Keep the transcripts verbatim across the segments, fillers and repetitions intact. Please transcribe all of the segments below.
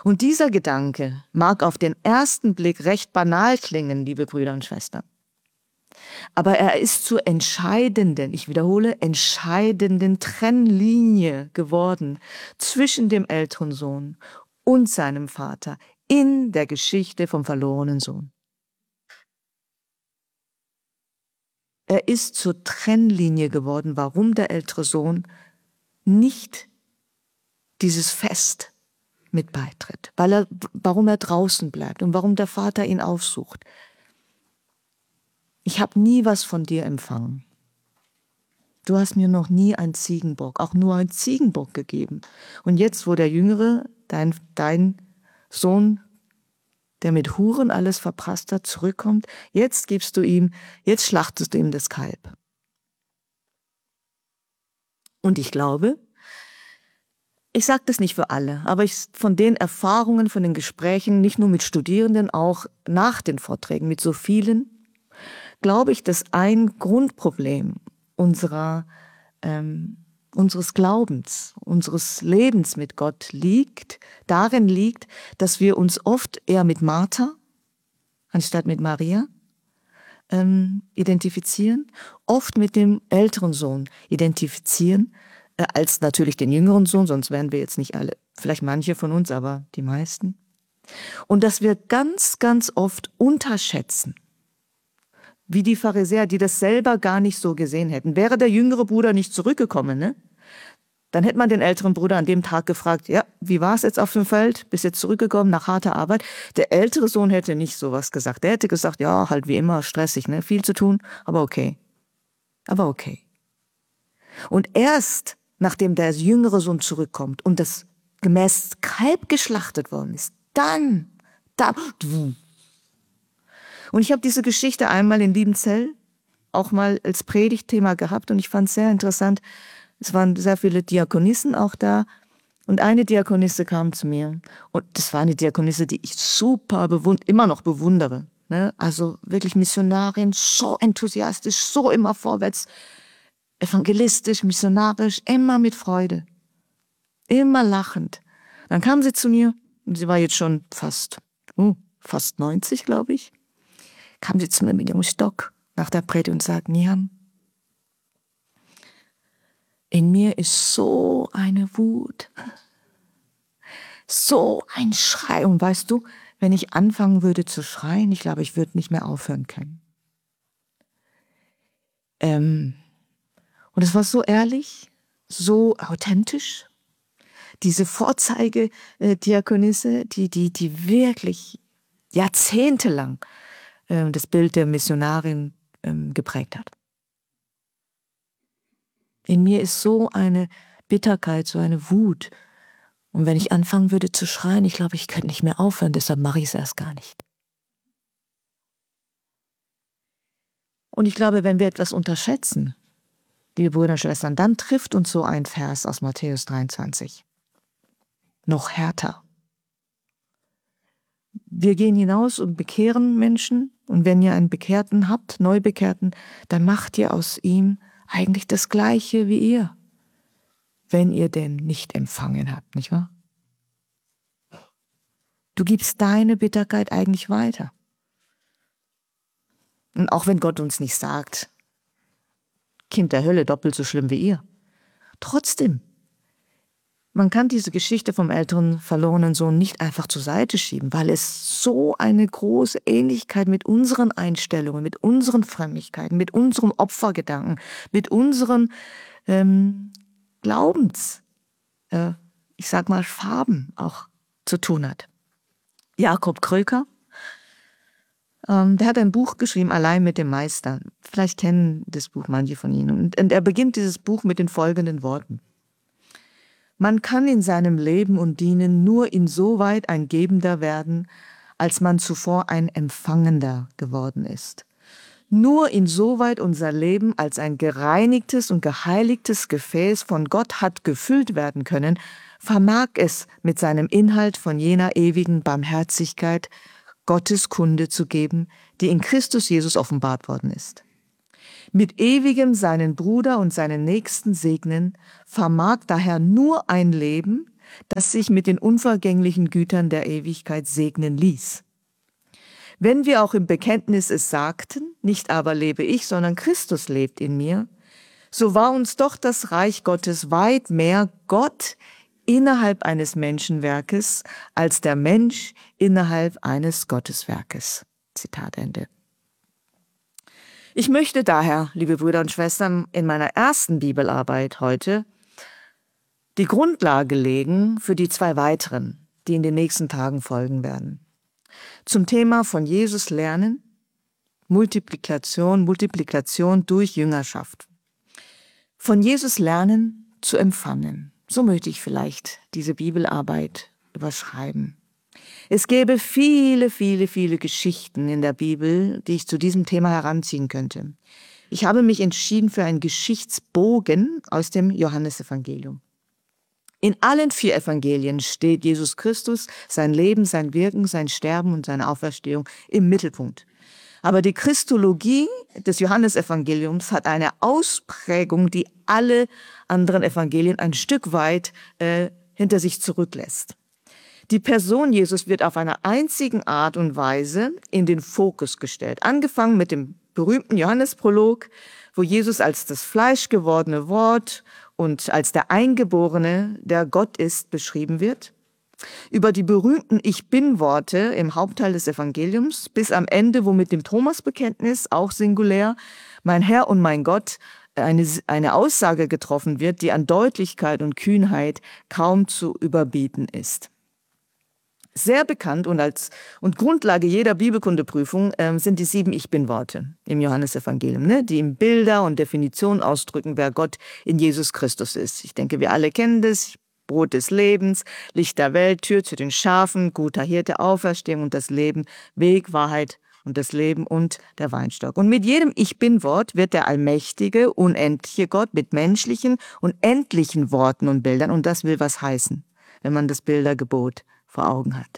Und dieser Gedanke mag auf den ersten Blick recht banal klingen, liebe Brüder und Schwestern. Aber er ist zur entscheidenden, ich wiederhole, entscheidenden Trennlinie geworden zwischen dem älteren Sohn und seinem Vater in der Geschichte vom verlorenen Sohn. Er ist zur Trennlinie geworden, warum der ältere Sohn nicht dieses Fest mit beitritt, weil er, warum er draußen bleibt und warum der Vater ihn aufsucht. Ich habe nie was von dir empfangen. Du hast mir noch nie einen Ziegenbock, auch nur einen Ziegenbock gegeben. Und jetzt, wo der Jüngere, dein, dein Sohn, der mit Huren alles verprasst hat, zurückkommt, jetzt gibst du ihm, jetzt schlachtest du ihm das Kalb. Und ich glaube, ich sage das nicht für alle, aber ich, von den Erfahrungen, von den Gesprächen, nicht nur mit Studierenden, auch nach den Vorträgen mit so vielen, glaube ich, dass ein Grundproblem unserer, ähm, unseres Glaubens, unseres Lebens mit Gott liegt, darin liegt, dass wir uns oft eher mit Martha anstatt mit Maria ähm, identifizieren, oft mit dem älteren Sohn identifizieren, äh, als natürlich den jüngeren Sohn, sonst wären wir jetzt nicht alle, vielleicht manche von uns, aber die meisten. Und dass wir ganz, ganz oft unterschätzen, wie die Pharisäer, die das selber gar nicht so gesehen hätten. Wäre der jüngere Bruder nicht zurückgekommen, ne? Dann hätte man den älteren Bruder an dem Tag gefragt, ja, wie war es jetzt auf dem Feld? Bist jetzt zurückgekommen nach harter Arbeit? Der ältere Sohn hätte nicht sowas gesagt. Der hätte gesagt, ja, halt wie immer, stressig, ne? Viel zu tun, aber okay. Aber okay. Und erst, nachdem der jüngere Sohn zurückkommt und das gemäß Kalb geschlachtet worden ist, dann, da, und ich habe diese Geschichte einmal in Liebenzell auch mal als Predigtthema gehabt und ich fand es sehr interessant. Es waren sehr viele Diakonissen auch da und eine Diakonisse kam zu mir und das war eine Diakonisse, die ich super bewund immer noch bewundere. Ne? Also wirklich Missionarin, so enthusiastisch, so immer vorwärts, evangelistisch, missionarisch, immer mit Freude, immer lachend. Dann kam sie zu mir und sie war jetzt schon fast, uh, fast neunzig, glaube ich. Kam sie zu mir mit ihrem Stock nach der Predigt und sagt, Niam, in mir ist so eine Wut, so ein Schrei. Und weißt du, wenn ich anfangen würde zu schreien, ich glaube, ich würde nicht mehr aufhören können. Ähm, und es war so ehrlich, so authentisch. Diese Vorzeige-Diakonisse, die, die, die wirklich jahrzehntelang das Bild der Missionarin ähm, geprägt hat. In mir ist so eine Bitterkeit, so eine Wut. Und wenn ich anfangen würde zu schreien, ich glaube, ich könnte nicht mehr aufhören, deshalb mache ich es erst gar nicht. Und ich glaube, wenn wir etwas unterschätzen, liebe Brüder und Schwestern, dann trifft uns so ein Vers aus Matthäus dreiundzwanzig. Noch härter. Wir gehen hinaus und bekehren Menschen. Und wenn ihr einen Bekehrten habt, Neubekehrten, dann macht ihr aus ihm eigentlich das Gleiche wie ihr, wenn ihr den nicht empfangen habt, nicht wahr? Du gibst deine Bitterkeit eigentlich weiter. Und auch wenn Gott uns nicht sagt, Kind der Hölle, doppelt so schlimm wie ihr. Trotzdem, man kann diese Geschichte vom älteren verlorenen Sohn nicht einfach zur Seite schieben, weil es so eine große Ähnlichkeit mit unseren Einstellungen, mit unseren Frömmigkeiten, mit unserem Opfergedanken, mit unseren ähm, Glaubens, äh, ich sag mal Farben auch zu tun hat. Jakob Kröker, ähm, der hat ein Buch geschrieben, Allein mit dem Meister. Vielleicht kennen das Buch manche von Ihnen. Und, und er beginnt dieses Buch mit den folgenden Worten. Man kann in seinem Leben und Dienen nur insoweit ein Gebender werden, als man zuvor ein Empfangender geworden ist. Nur insoweit unser Leben als ein gereinigtes und geheiligtes Gefäß von Gott hat gefüllt werden können, vermag es mit seinem Inhalt von jener ewigen Barmherzigkeit Gottes Kunde zu geben, die in Christus Jesus offenbart worden ist. Mit ewigem seinen Bruder und seinen Nächsten segnen, vermag daher nur ein Leben, das sich mit den unvergänglichen Gütern der Ewigkeit segnen ließ. Wenn wir auch im Bekenntnis es sagten, nicht aber lebe ich, sondern Christus lebt in mir, so war uns doch das Reich Gottes weit mehr Gott innerhalb eines Menschenwerkes als der Mensch innerhalb eines Gotteswerkes. Zitat Ende. Ich möchte daher, liebe Brüder und Schwestern, in meiner ersten Bibelarbeit heute die Grundlage legen für die zwei weiteren, die in den nächsten Tagen folgen werden. Zum Thema von Jesus lernen, Multiplikation, Multiplikation durch Jüngerschaft. Von Jesus lernen zu empfangen. So möchte ich vielleicht diese Bibelarbeit überschreiben. Es gäbe viele, viele, viele Geschichten in der Bibel, die ich zu diesem Thema heranziehen könnte. Ich habe mich entschieden für einen Geschichtsbogen aus dem Johannesevangelium. In allen vier Evangelien steht Jesus Christus, sein Leben, sein Wirken, sein Sterben und seine Auferstehung im Mittelpunkt. Aber die Christologie des Johannesevangeliums hat eine Ausprägung, die alle anderen Evangelien ein Stück weit äh, hinter sich zurücklässt. Die Person Jesus wird auf eine einzige Art und Weise in den Fokus gestellt. Angefangen mit dem berühmten Johannesprolog, wo Jesus als das fleischgewordene Wort und als der Eingeborene, der Gott ist, beschrieben wird. Über die berühmten Ich-Bin-Worte im Hauptteil des Evangeliums bis am Ende, wo mit dem Thomasbekenntnis, auch singulär, mein Herr und mein Gott, eine, eine Aussage getroffen wird, die an Deutlichkeit und Kühnheit kaum zu überbieten ist. Sehr bekannt und als und Grundlage jeder Bibelkundeprüfung ähm, sind die sieben Ich-Bin-Worte im Johannesevangelium, ne, die in Bilder und Definitionen ausdrücken, wer Gott in Jesus Christus ist. Ich denke, wir alle kennen das. Brot des Lebens, Licht der Welt, Tür zu den Schafen, guter Hirte, Auferstehung und das Leben, Weg, Wahrheit und das Leben und der Weinstock. Und mit jedem Ich-Bin-Wort wird der allmächtige, unendliche Gott mit menschlichen und endlichen Worten und Bildern, und das will was heißen, wenn man das Bildergebot vor Augen hat.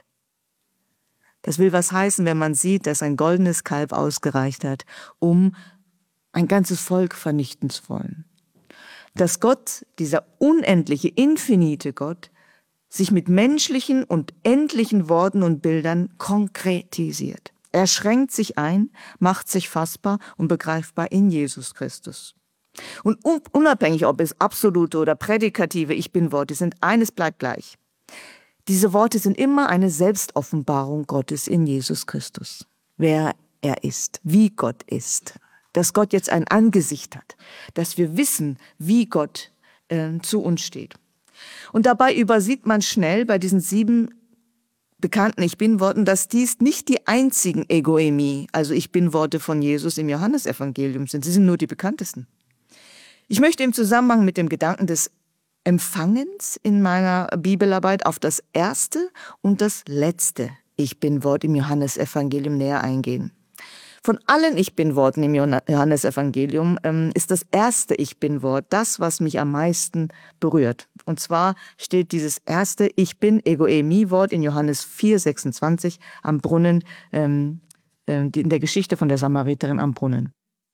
Das will was heißen, wenn man sieht, dass ein goldenes Kalb ausgereicht hat, um ein ganzes Volk vernichten zu wollen. Dass Gott, dieser unendliche, infinite Gott, sich mit menschlichen und endlichen Worten und Bildern konkretisiert. Er schränkt sich ein, macht sich fassbar und begreifbar in Jesus Christus. Und unabhängig, ob es absolute oder prädikative Ich-Bin-Worte sind, eines bleibt gleich. Diese Worte sind immer eine Selbstoffenbarung Gottes in Jesus Christus. Wer er ist, wie Gott ist. Dass Gott jetzt ein Angesicht hat, dass wir wissen, wie Gott äh, zu uns steht. Und dabei übersieht man schnell bei diesen sieben bekannten Ich-Bin-Worten, dass dies nicht die einzigen Egoemie, also Ich-Bin-Worte von Jesus im Johannesevangelium sind. Sie sind nur die bekanntesten. Ich möchte im Zusammenhang mit dem Gedanken des Empfangens in meiner Bibelarbeit auf das erste und das letzte Ich-Bin-Wort im Johannesevangelium näher eingehen. Von allen Ich-Bin-Worten im Johannesevangelium ähm, ist das erste Ich-Bin-Wort das, was mich am meisten berührt. Und zwar steht dieses erste Ich-Bin-Ego-Emi-Wort in Johannes vier sechsundzwanzig am Brunnen, ähm, äh, in der Geschichte von der Samariterin am Brunnen.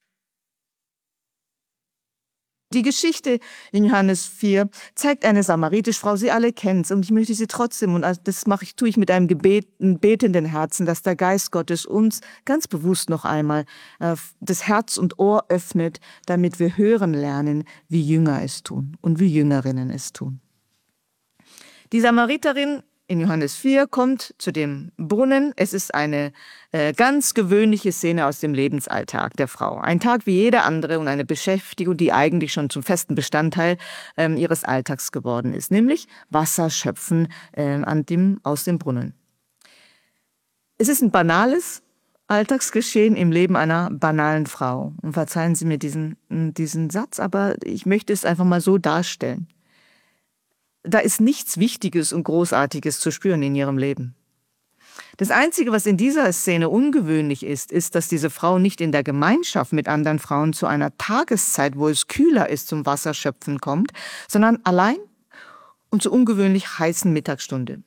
Die Geschichte in Johannes vier zeigt eine samaritische Frau, sie alle kennt's, und ich möchte sie trotzdem, und das mache ich, tue ich mit einem Gebet, einem betenden Herzen, dass der Geist Gottes uns ganz bewusst noch einmal äh, das Herz und Ohr öffnet, damit wir hören lernen, wie Jünger es tun und wie Jüngerinnen es tun. Die Samariterin in Johannes vier kommt zu dem Brunnen. Es ist eine äh, ganz gewöhnliche Szene aus dem Lebensalltag der Frau. Ein Tag wie jeder andere und eine Beschäftigung, die eigentlich schon zum festen Bestandteil ähm, ihres Alltags geworden ist, nämlich Wasser schöpfen äh, an dem, aus dem Brunnen. Es ist ein banales Alltagsgeschehen im Leben einer banalen Frau. Und verzeihen Sie mir diesen, diesen Satz, aber ich möchte es einfach mal so darstellen. Da ist nichts Wichtiges und Großartiges zu spüren in ihrem Leben. Das Einzige, was in dieser Szene ungewöhnlich ist, ist, dass diese Frau nicht in der Gemeinschaft mit anderen Frauen zu einer Tageszeit, wo es kühler ist, zum Wasserschöpfen kommt, sondern allein und zur ungewöhnlich heißen Mittagsstunde.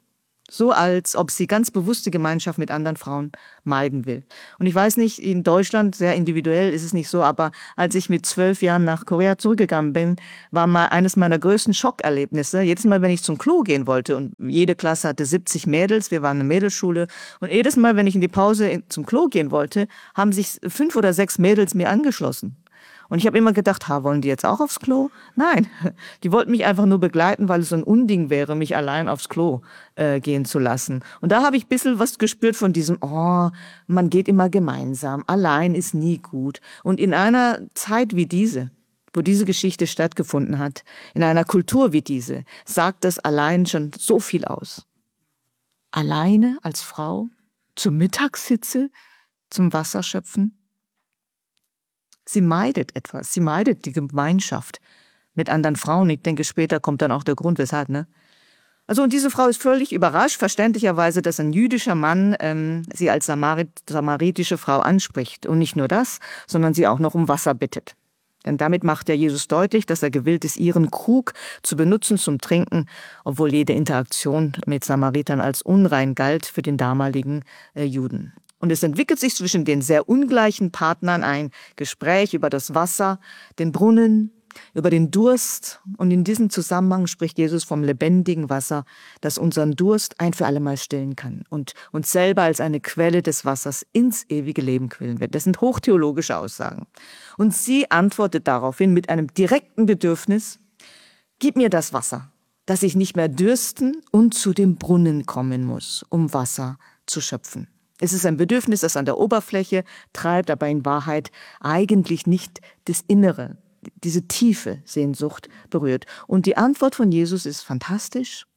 So als ob sie ganz bewusst die Gemeinschaft mit anderen Frauen meiden will. Und ich weiß nicht, in Deutschland, sehr individuell ist es nicht so, aber als ich mit zwölf Jahren nach Korea zurückgegangen bin, war mal eines meiner größten Schockerlebnisse. Jedes Mal, wenn ich zum Klo gehen wollte, und jede Klasse hatte siebzig Mädels, wir waren eine Mädelsschule, und jedes Mal, wenn ich in die Pause zum Klo gehen wollte, haben sich fünf oder sechs Mädels mir angeschlossen. Und ich habe immer gedacht, ha, wollen die jetzt auch aufs Klo? Nein, die wollten mich einfach nur begleiten, weil es so ein Unding wäre, mich allein aufs Klo äh, gehen zu lassen. Und da habe ich ein bisschen was gespürt von diesem, oh, man geht immer gemeinsam, allein ist nie gut. Und in einer Zeit wie diese, wo diese Geschichte stattgefunden hat, in einer Kultur wie diese, sagt das allein schon so viel aus. Alleine als Frau, zur Mittagshitze, zum Wasserschöpfen. Sie meidet etwas, sie meidet die Gemeinschaft mit anderen Frauen. Ich denke, später kommt dann auch der Grund, weshalb, ne? Also, und diese Frau ist völlig überrascht, verständlicherweise, dass ein jüdischer Mann ähm, sie als Samarit, samaritische Frau anspricht. Und nicht nur das, sondern sie auch noch um Wasser bittet. Denn damit macht der Jesus deutlich, dass er gewillt ist, ihren Krug zu benutzen zum Trinken, obwohl jede Interaktion mit Samaritern als unrein galt für den damaligen äh, Juden. Und es entwickelt sich zwischen den sehr ungleichen Partnern ein Gespräch über das Wasser, den Brunnen, über den Durst. Und in diesem Zusammenhang spricht Jesus vom lebendigen Wasser, das unseren Durst ein für alle Mal stillen kann und uns selber als eine Quelle des Wassers ins ewige Leben quillen wird. Das sind hochtheologische Aussagen. Und sie antwortet daraufhin mit einem direkten Bedürfnis: Gib mir das Wasser, dass ich nicht mehr dürsten und zu dem Brunnen kommen muss, um Wasser zu schöpfen. Es ist ein Bedürfnis, das an der Oberfläche treibt, aber in Wahrheit eigentlich nicht das Innere, diese tiefe Sehnsucht berührt. Und die Antwort von Jesus ist fantastisch.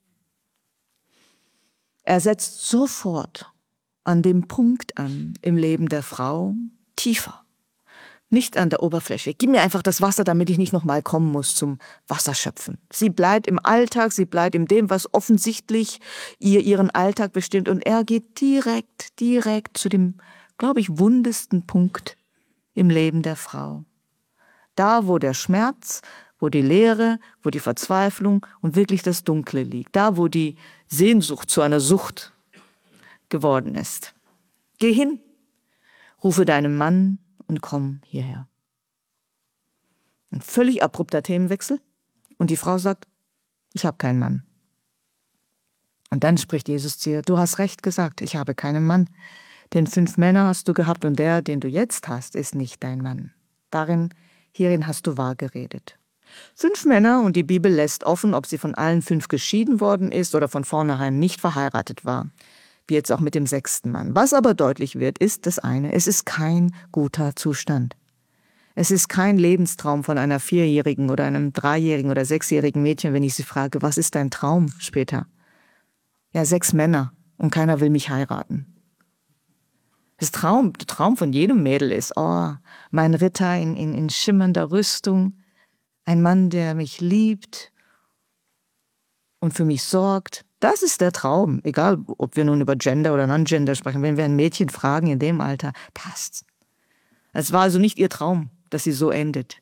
Er setzt sofort an dem Punkt an im Leben der Frau, tiefer, nicht an der Oberfläche. Gib mir einfach das Wasser, damit ich nicht nochmal kommen muss zum Wasserschöpfen. Sie bleibt im Alltag, sie bleibt in dem, was offensichtlich ihr ihren Alltag bestimmt. Und er geht direkt, direkt zu dem, glaube ich, wundesten Punkt im Leben der Frau. Da, wo der Schmerz, wo die Leere, wo die Verzweiflung und wirklich das Dunkle liegt. Da, wo die Sehnsucht zu einer Sucht geworden ist. Geh hin, rufe deinen Mann und komm hierher. Ein völlig abrupter Themenwechsel. Und die Frau sagt, ich habe keinen Mann. Und dann spricht Jesus zu ihr, du hast recht gesagt, ich habe keinen Mann. Denn fünf Männer hast du gehabt und der, den du jetzt hast, ist nicht dein Mann. Darin, hierin hast du wahr geredet. Fünf Männer, und die Bibel lässt offen, ob sie von allen fünf geschieden worden ist oder von vornherein nicht verheiratet war. Wie jetzt auch mit dem sechsten Mann. Was aber deutlich wird, ist das eine: Es ist kein guter Zustand. Es ist kein Lebenstraum von einer Vierjährigen oder einem Dreijährigen oder Sechsjährigen Mädchen, wenn ich sie frage, was ist dein Traum später? Ja, sechs Männer und keiner will mich heiraten. Das Traum, der Traum von jedem Mädel ist, oh, mein Ritter in, in, in schimmernder Rüstung, ein Mann, der mich liebt und für mich sorgt. Das ist der Traum, egal ob wir nun über Gender oder Non-Gender sprechen. Wenn wir ein Mädchen fragen in dem Alter, passt. Es war also nicht ihr Traum, dass sie so endet.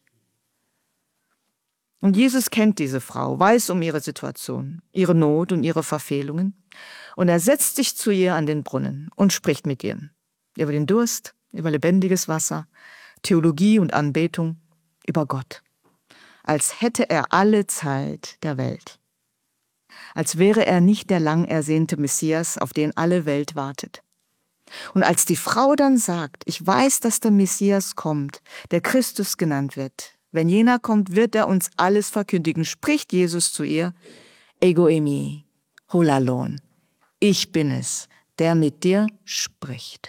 Und Jesus kennt diese Frau, weiß um ihre Situation, ihre Not und ihre Verfehlungen. Und er setzt sich zu ihr an den Brunnen und spricht mit ihr über den Durst, über lebendiges Wasser, Theologie und Anbetung, über Gott. Als hätte er alle Zeit der Welt. Als wäre er nicht der lang ersehnte Messias, auf den alle Welt wartet. Und als die Frau dann sagt, ich weiß, dass der Messias kommt, der Christus genannt wird, wenn jener kommt, wird er uns alles verkündigen, spricht Jesus zu ihr, Ego eimi, holalon, ich bin es, der mit dir spricht.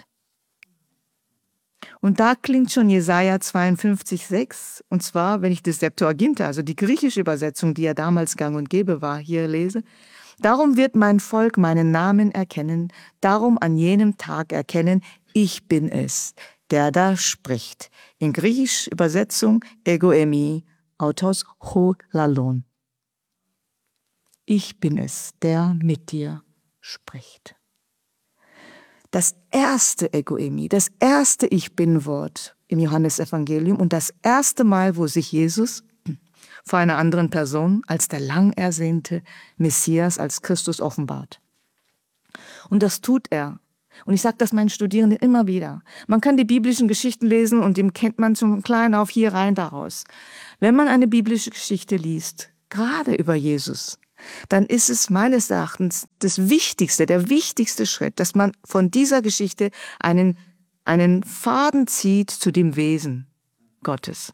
Und da klingt schon Jesaja zweiundfünfzig, sechs, und zwar, wenn ich das Septuaginta, also die griechische Übersetzung, die ja damals gang und gäbe war, hier lese, darum wird mein Volk meinen Namen erkennen, darum an jenem Tag erkennen, ich bin es, der da spricht. In griechischer Übersetzung, ego eimi, autos ho lalon. Ich bin es, der mit dir spricht. Das erste Ego eimi, das erste Ich-Bin-Wort im Johannesevangelium und das erste Mal, wo sich Jesus vor einer anderen Person als der lang ersehnte Messias, als Christus offenbart. Und das tut er. Und ich sage das meinen Studierenden immer wieder. Man kann die biblischen Geschichten lesen und dem kennt man zum Kleinen auf hier rein daraus. Wenn man eine biblische Geschichte liest, gerade über Jesus, dann ist es meines Erachtens das Wichtigste, der wichtigste Schritt, dass man von dieser Geschichte einen, einen Faden zieht zu dem Wesen Gottes.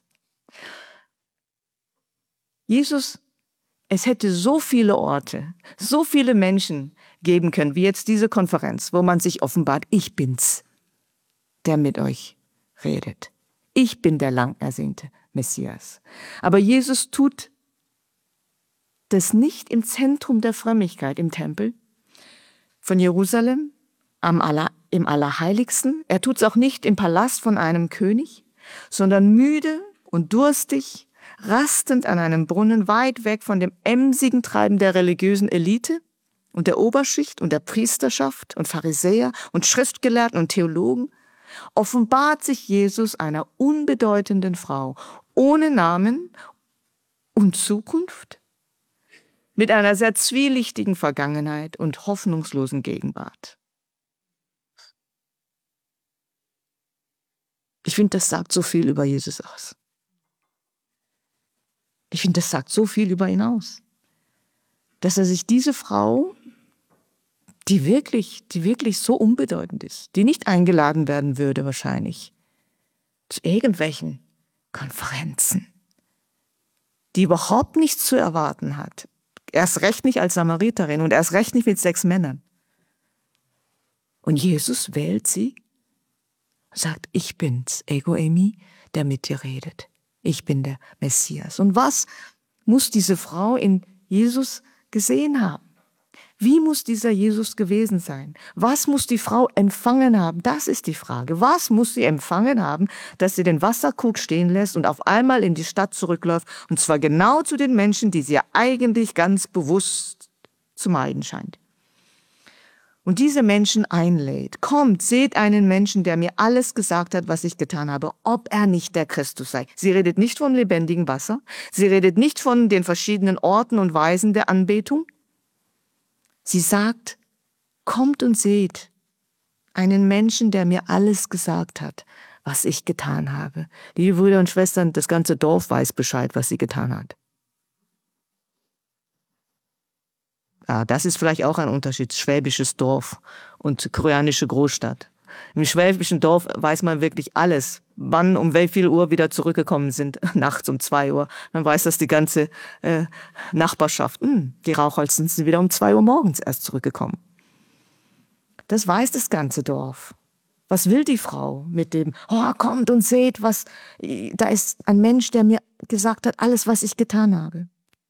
Jesus, es hätte so viele Orte, so viele Menschen geben können, wie jetzt diese Konferenz, wo man sich offenbart, ich bin's, der mit euch redet. Ich bin der lang ersehnte Messias. Aber Jesus tut das nicht im Zentrum der Frömmigkeit im Tempel von Jerusalem, am Aller, im Allerheiligsten. Er tut es auch nicht im Palast von einem König, sondern müde und durstig, rastend an einem Brunnen, weit weg von dem emsigen Treiben der religiösen Elite und der Oberschicht und der Priesterschaft und Pharisäer und Schriftgelehrten und Theologen, offenbart sich Jesus einer unbedeutenden Frau, ohne Namen und Zukunft, mit einer sehr zwielichtigen Vergangenheit und hoffnungslosen Gegenwart. Ich finde, das sagt so viel über Jesus aus. Ich finde, das sagt so viel über ihn aus, dass er sich diese Frau, die wirklich, die wirklich so unbedeutend ist, die nicht eingeladen werden würde wahrscheinlich, zu irgendwelchen Konferenzen, die überhaupt nichts zu erwarten hat, erst recht nicht als Samariterin und erst recht nicht mit sechs Männern. Und Jesus wählt sie, sagt, ich bin's, Ego Eimi, der mit dir redet. Ich bin der Messias. Und was muss diese Frau in Jesus gesehen haben? Wie muss dieser Jesus gewesen sein? Was muss die Frau empfangen haben? Das ist die Frage. Was muss sie empfangen haben, dass sie den Wasserkrug stehen lässt und auf einmal in die Stadt zurückläuft, und zwar genau zu den Menschen, die sie ja eigentlich ganz bewusst zu meiden scheint. Und diese Menschen einlädt. Kommt, seht einen Menschen, der mir alles gesagt hat, was ich getan habe, ob er nicht der Christus sei. Sie redet nicht von lebendigem Wasser. Sie redet nicht von den verschiedenen Orten und Weisen der Anbetung. Sie sagt, kommt und seht einen Menschen, der mir alles gesagt hat, was ich getan habe. Liebe Brüder und Schwestern, das ganze Dorf weiß Bescheid, was sie getan hat. Ah, das ist vielleicht auch ein Unterschied, schwäbisches Dorf und koreanische Großstadt. Im schwäbischen Dorf weiß man wirklich alles, wann, um wie viel Uhr wieder zurückgekommen sind, nachts um zwei Uhr. Man weiß, dass die ganze äh, Nachbarschaft, mh, die Rauchholzen sind wieder um zwei Uhr morgens erst zurückgekommen. Das weiß das ganze Dorf. Was will die Frau mit dem, oh, kommt und seht, was, da ist ein Mensch, der mir gesagt hat, alles, was ich getan habe.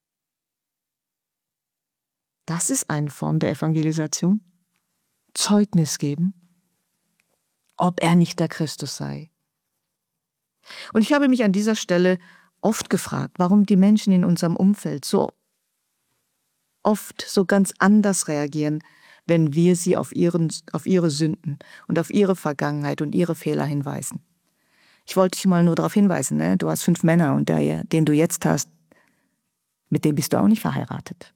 Das ist eine Form der Evangelisation. Zeugnis geben, ob er nicht der Christus sei. Und ich habe mich an dieser Stelle oft gefragt, warum die Menschen in unserem Umfeld so oft so ganz anders reagieren, wenn wir sie auf, ihren, auf ihre Sünden und auf ihre Vergangenheit und ihre Fehler hinweisen. Ich wollte dich mal nur darauf hinweisen, ne? Du hast fünf Männer und der, den du jetzt hast, mit dem bist du auch nicht verheiratet.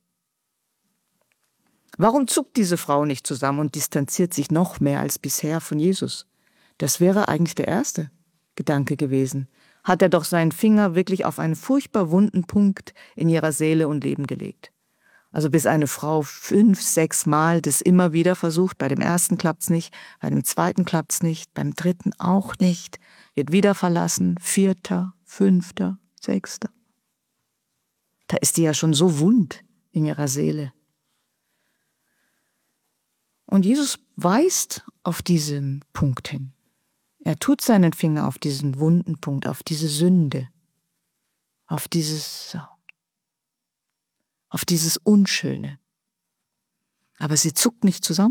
Warum zuckt diese Frau nicht zusammen und distanziert sich noch mehr als bisher von Jesus? Das wäre eigentlich der erste Gedanke gewesen. Hat er doch seinen Finger wirklich auf einen furchtbar wunden Punkt in ihrer Seele und Leben gelegt. Also bis eine Frau fünf, sechs Mal das immer wieder versucht, bei dem ersten klappt's nicht, bei dem zweiten klappt's nicht, beim dritten auch nicht, wird wieder verlassen, vierter, fünfter, sechster. Da ist die ja schon so wund in ihrer Seele. Und Jesus weist auf diesen Punkt hin. Er tut seinen Finger auf diesen wunden Punkt, auf diese Sünde, auf dieses, auf dieses Unschöne. Aber sie zuckt nicht zusammen.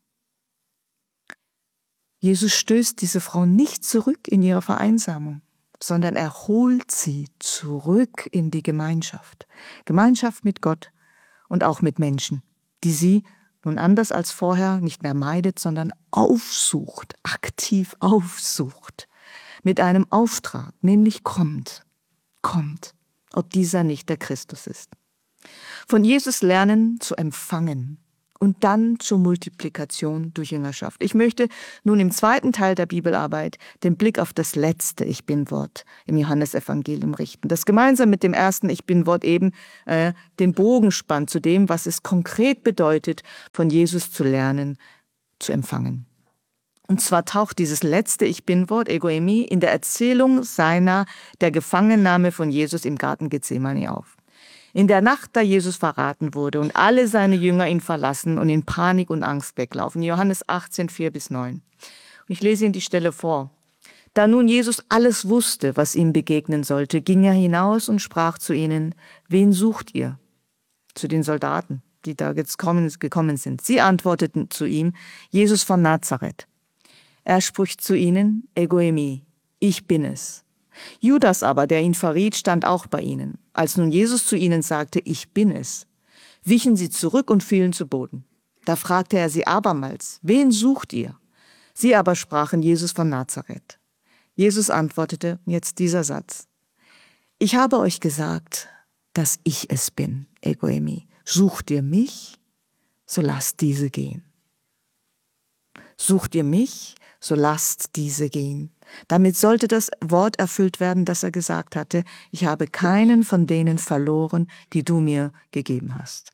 Jesus stößt diese Frau nicht zurück in ihre Vereinsamung, sondern er holt sie zurück in die Gemeinschaft. Gemeinschaft mit Gott und auch mit Menschen, die sie nun anders als vorher nicht mehr meidet, sondern aufsucht, aktiv aufsucht, mit einem Auftrag, nämlich kommt, kommt, ob dieser nicht der Christus ist. Von Jesus lernen zu empfangen und dann zur Multiplikation durch Jüngerschaft. Ich möchte nun im zweiten Teil der Bibelarbeit den Blick auf das letzte Ich Bin-Wort im Johannesevangelium richten, das gemeinsam mit dem ersten Ich Bin-Wort eben äh, den Bogen spannt zu dem, was es konkret bedeutet, von Jesus zu lernen, zu empfangen. Und zwar taucht dieses letzte Ich Bin-Wort, Ego eimi, in der Erzählung seiner, der Gefangennahme von Jesus im Garten Gethsemane auf. In der Nacht, da Jesus verraten wurde und alle seine Jünger ihn verlassen und in Panik und Angst weglaufen. Johannes achtzehn, vier bis neun. Und ich lese Ihnen die Stelle vor. Da nun Jesus alles wusste, was ihm begegnen sollte, ging er hinaus und sprach zu ihnen, wen sucht ihr? Zu den Soldaten, die da jetzt gekommen sind. Sie antworteten zu ihm, Jesus von Nazareth. Er spricht zu ihnen, Ego eimi, ich bin es. Judas aber, der ihn verriet, stand auch bei ihnen. Als nun Jesus zu ihnen sagte, ich bin es, wichen sie zurück und fielen zu Boden. Da fragte er sie abermals, wen sucht ihr? Sie aber sprachen, Jesus von Nazareth. Jesus antwortete, jetzt dieser Satz, ich habe euch gesagt, dass ich es bin, Ego eimi. Sucht ihr mich, so lasst diese gehen. Sucht ihr mich, so lasst diese gehen. Damit sollte das Wort erfüllt werden, das er gesagt hatte, ich habe keinen von denen verloren, die du mir gegeben hast.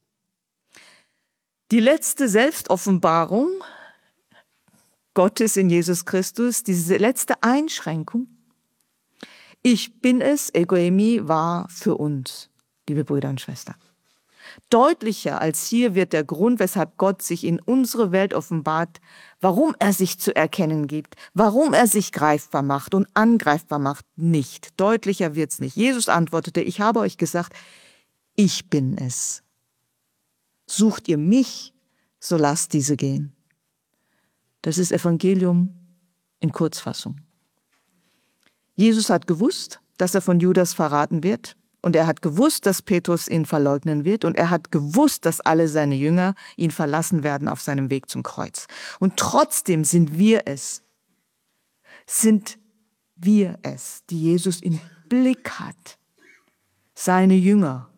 Die letzte Selbstoffenbarung Gottes in Jesus Christus, diese letzte Einschränkung, ich bin es, Ego eimi, war für uns, liebe Brüder und Schwestern. Deutlicher als hier wird der Grund, weshalb Gott sich in unsere Welt offenbart, warum er sich zu erkennen gibt, warum er sich greifbar macht und angreifbar macht, nicht. Deutlicher wird's nicht. Jesus antwortete, ich habe euch gesagt, ich bin es. Sucht ihr mich, so lasst diese gehen. Das ist Evangelium in Kurzfassung. Jesus hat gewusst, dass er von Judas verraten wird. Und er hat gewusst, dass Petrus ihn verleugnen wird. Und er hat gewusst, dass alle seine Jünger ihn verlassen werden auf seinem Weg zum Kreuz. Und trotzdem sind wir es, sind wir es, die Jesus im Blick hat. Seine Jünger,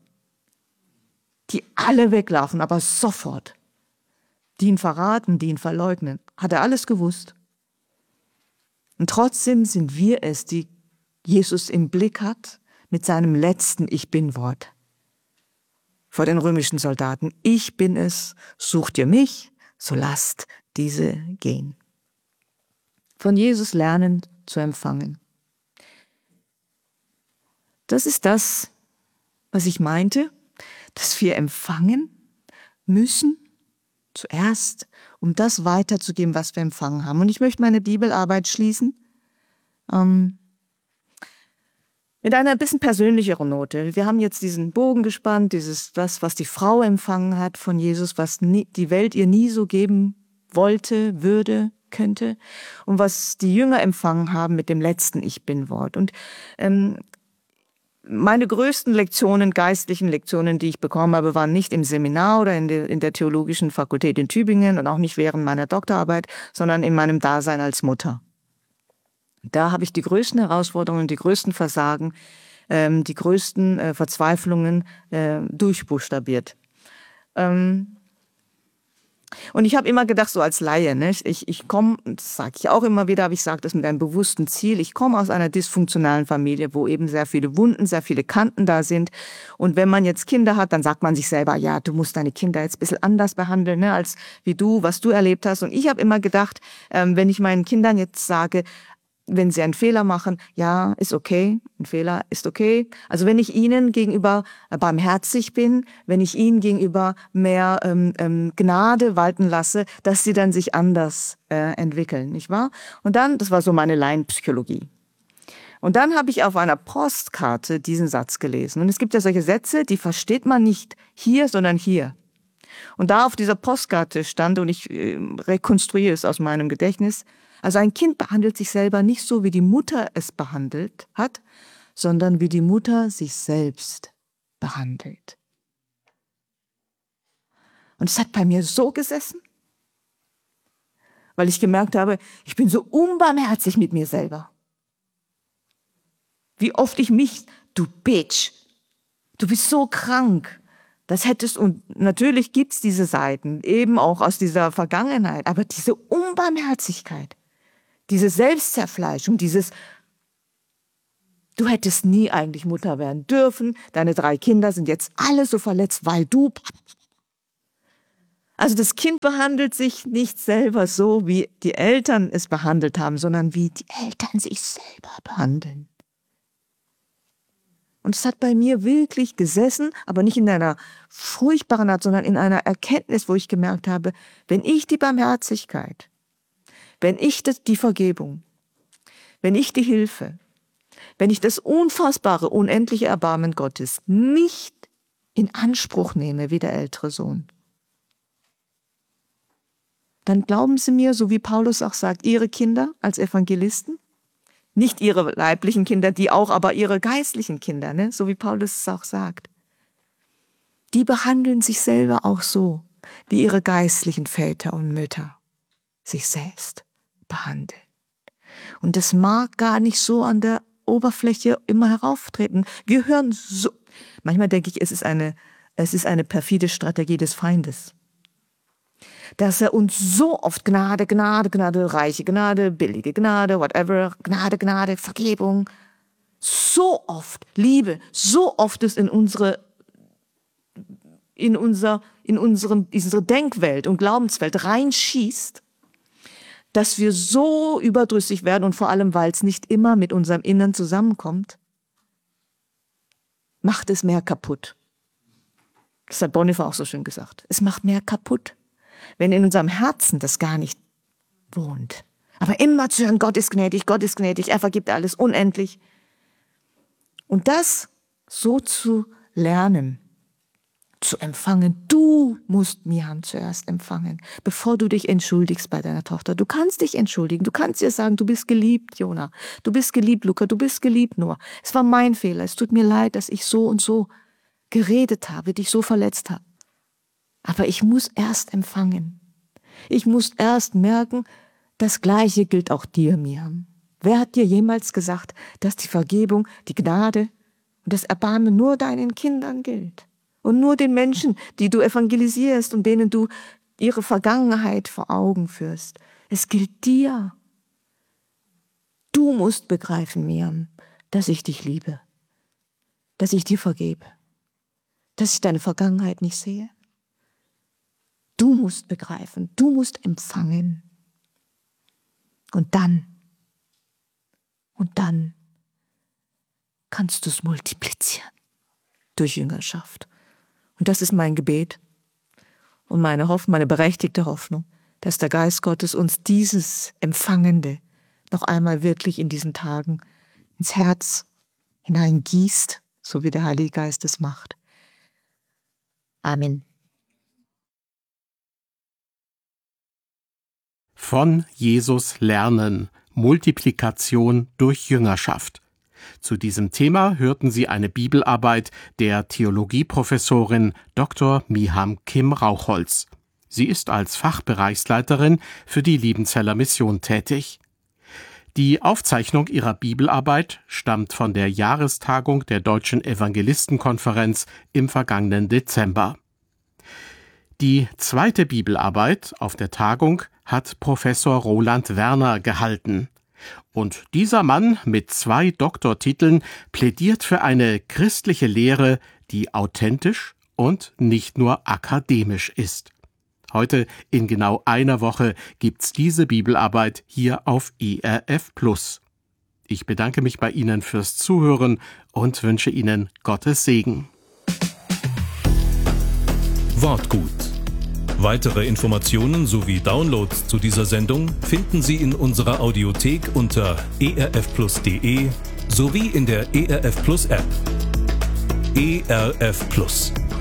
die alle weglaufen, aber sofort. Die ihn verraten, die ihn verleugnen. Hat er alles gewusst. Und trotzdem sind wir es, die Jesus im Blick hat, mit seinem letzten Ich Bin-Wort vor den römischen Soldaten. Ich bin es, sucht ihr mich, so lasst diese gehen. Von Jesus lernen zu empfangen. Das ist das, was ich meinte, dass wir empfangen müssen, zuerst, um das weiterzugeben, was wir empfangen haben. Und ich möchte meine Bibelarbeit schließen, ähm, mit einer ein bisschen persönlicheren Note. Wir haben jetzt diesen Bogen gespannt, dieses, das, was die Frau empfangen hat von Jesus, was nie, die Welt ihr nie so geben wollte, würde, könnte, und was die Jünger empfangen haben mit dem letzten Ich Bin-Wort. Und ähm, meine größten Lektionen, geistlichen Lektionen, die ich bekommen habe, waren nicht im Seminar oder in der, in der Theologischen Fakultät in Tübingen und auch nicht während meiner Doktorarbeit, sondern in meinem Dasein als Mutter. Da habe ich die größten Herausforderungen, die größten Versagen, ähm, die größten äh, Verzweiflungen äh, durchbuchstabiert. Ähm, und ich habe immer gedacht, so als Laie, ne, ich, ich komme, das sage ich auch immer wieder, aber ich sage das mit einem bewussten Ziel, ich komme aus einer dysfunktionalen Familie, wo eben sehr viele Wunden, sehr viele Kanten da sind. Und wenn man jetzt Kinder hat, dann sagt man sich selber, ja, du musst deine Kinder jetzt ein bisschen anders behandeln, ne, als wie du, was du erlebt hast. Und ich habe immer gedacht, ähm, wenn ich meinen Kindern jetzt sage, wenn sie einen Fehler machen, ja, ist okay, ein Fehler ist okay. Also wenn ich ihnen gegenüber barmherzig bin, wenn ich ihnen gegenüber mehr ähm, ähm, Gnade walten lasse, dass sie dann sich anders äh, entwickeln, nicht wahr? Und dann, das war so meine Laienpsychologie. Und dann habe ich auf einer Postkarte diesen Satz gelesen. Und es gibt ja solche Sätze, die versteht man nicht hier, sondern hier. Und da auf dieser Postkarte stand, und ich äh, rekonstruiere es aus meinem Gedächtnis, also ein Kind behandelt sich selber nicht so, wie die Mutter es behandelt hat, sondern wie die Mutter sich selbst behandelt. Und es hat bei mir so gesessen, weil ich gemerkt habe, ich bin so unbarmherzig mit mir selber. Wie oft ich mich, du Bitch, du bist so krank, Das hättest, und natürlich gibt's diese Seiten, eben auch aus dieser Vergangenheit, aber diese Unbarmherzigkeit, diese Selbstzerfleischung, dieses, du hättest nie eigentlich Mutter werden dürfen, deine drei Kinder sind jetzt alle so verletzt, weil du... Also das Kind behandelt sich nicht selber so, wie die Eltern es behandelt haben, sondern wie die Eltern sich selber behandeln. Und es hat bei mir wirklich gesessen, aber nicht in einer furchtbaren Art, sondern in einer Erkenntnis, wo ich gemerkt habe, wenn ich die Barmherzigkeit, wenn ich das, die Vergebung, wenn ich die Hilfe, wenn ich das unfassbare, unendliche Erbarmen Gottes nicht in Anspruch nehme wie der ältere Sohn, dann glauben Sie mir, so wie Paulus auch sagt, Ihre Kinder als Evangelisten, nicht Ihre leiblichen Kinder, die auch, aber Ihre geistlichen Kinder, ne? So wie Paulus es auch sagt, die behandeln sich selber auch so, wie ihre geistlichen Väter und Mütter sich selbst behandeln. Und das mag gar nicht so an der Oberfläche immer herauftreten. Wir hören so, manchmal denke ich, es ist eine, es ist eine perfide Strategie des Feindes. Dass er uns so oft Gnade, Gnade, Gnade, reiche Gnade, billige Gnade, whatever, Gnade, Gnade, Vergebung, so oft Liebe, so oft es in unsere, in unser, in unserem, unsere Denkwelt und Glaubenswelt reinschießt, dass wir so überdrüssig werden und vor allem, weil es nicht immer mit unserem Innern zusammenkommt, macht es mehr kaputt. Das hat Bonhoeffer auch so schön gesagt. Es macht mehr kaputt, wenn in unserem Herzen das gar nicht wohnt. Aber immer zu hören, Gott ist gnädig, Gott ist gnädig, er vergibt alles unendlich. Und das so zu lernen, zu empfangen. Du musst Miham zuerst empfangen, bevor du dich entschuldigst bei deiner Tochter. Du kannst dich entschuldigen, du kannst ihr sagen, du bist geliebt, Jona. Du bist geliebt, Luca, du bist geliebt, Noah. Es war mein Fehler, es tut mir leid, dass ich so und so geredet habe, dich so verletzt habe. Aber ich muss erst empfangen. Ich muss erst merken, das Gleiche gilt auch dir, Miham. Wer hat dir jemals gesagt, dass die Vergebung, die Gnade und das Erbarmen nur deinen Kindern gilt? Und nur den Menschen, die du evangelisierst und denen du ihre Vergangenheit vor Augen führst. Es gilt dir. Du musst begreifen, Miham, dass ich dich liebe, dass ich dir vergebe, dass ich deine Vergangenheit nicht sehe. Du musst begreifen, du musst empfangen. Und dann, und dann kannst du es multiplizieren durch Jüngerschaft. Und das ist mein Gebet und meine Hoffnung, meine berechtigte Hoffnung, dass der Geist Gottes uns dieses Empfangende noch einmal wirklich in diesen Tagen ins Herz hineingießt, so wie der Heilige Geist es macht. Amen. Von Jesus lernen. Multiplikation durch Jüngerschaft. Zu diesem Thema hörten Sie eine Bibelarbeit der Theologieprofessorin Doktor Miham Kim Rauchholz. Sie ist als Fachbereichsleiterin für die Liebenzeller Mission tätig. Die Aufzeichnung ihrer Bibelarbeit stammt von der Jahrestagung der Deutschen Evangelistenkonferenz im vergangenen Dezember. Die zweite Bibelarbeit auf der Tagung hat Professor Roland Werner gehalten. Und dieser Mann mit zwei Doktortiteln plädiert für eine christliche Lehre, die authentisch und nicht nur akademisch ist. Heute in genau einer Woche gibt's diese Bibelarbeit hier auf E R F Plus. Ich bedanke mich bei Ihnen fürs Zuhören und wünsche Ihnen Gottes Segen. Wortgut. Weitere Informationen sowie Downloads zu dieser Sendung finden Sie in unserer Audiothek unter e r f plus punkt d e sowie in der E R F Plus App. E R F Plus.